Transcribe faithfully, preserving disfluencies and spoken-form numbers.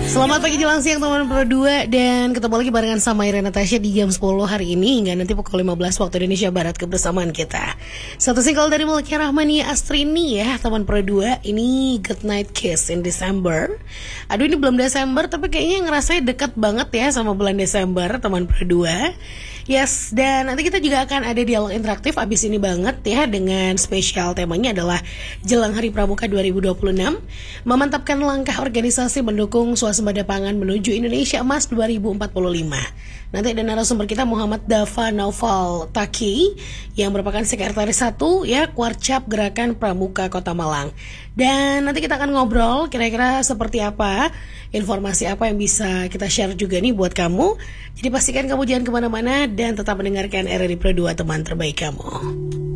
Selamat pagi jelang siang teman Pro dua. Dan ketemu lagi barengan sama Irene Natasha di jam sepuluh hari ini hingga nanti pukul lima belas waktu Indonesia Barat kebersamaan kita. Satu single dari Melkia Rahmania Astrini ya teman Pro dua. Ini Good Night Kiss in December. Aduh ini belum Desember tapi kayaknya ngerasanya dekat banget ya sama bulan Desember teman Pro dua. Yes, dan nanti kita juga akan ada dialog interaktif abis ini banget ya dengan spesial temanya adalah Jelang Hari Pramuka dua ribu dua puluh enam, memantapkan langkah organisasi mendukung swasembada pangan menuju Indonesia Emas dua ribu empat puluh lima. Nanti ada narasumber kita Muhammad Dava Naufal Taki yang merupakan sekretaris satu ya Kuarcap Gerakan Pramuka Kota Malang. Dan nanti kita akan ngobrol kira-kira seperti apa, informasi apa yang bisa kita share juga nih buat kamu. Jadi pastikan kamu jangan kemana-mana dan tetap mendengarkan R R I Pro dua teman terbaik kamu.